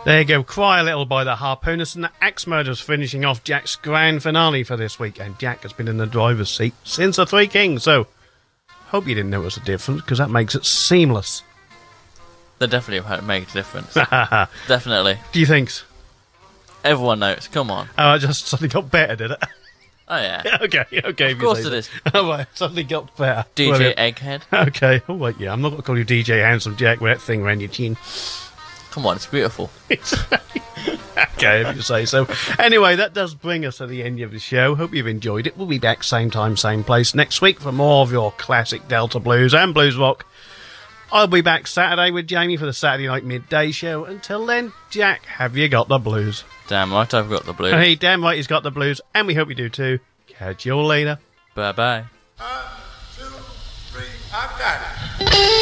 There you go, Cry a Little by the Harpooners, and the Axe Murders finishing off Jack's grand finale for this week. And Jack has been in the driver's seat since the Three Kings, so hope you didn't notice a difference, because that makes it seamless. They definitely make a difference. Definitely. Do you think? Everyone knows, come on. Oh, it just suddenly got better, did it? Oh, yeah. Okay. Of course it is. Oh, right, suddenly got better. DJ Brilliant. Egghead. Okay, oh, wait, yeah, I'm not going to call you DJ Handsome Jack with that thing around your chin. Come on, it's beautiful. Okay, if you say so. Anyway, that does bring us to the end of the show. Hope you've enjoyed it. We'll be back same time, same place next week for more of your classic Delta blues and blues rock. I'll be back Saturday with Jamie for the Saturday night midday show. Until then, Jack, have you got the blues? Damn right I've got the blues. Hey, damn right he's got the blues, and we hope you do too. Catch you all later. Bye-bye. 1, 2, 3, I've got it.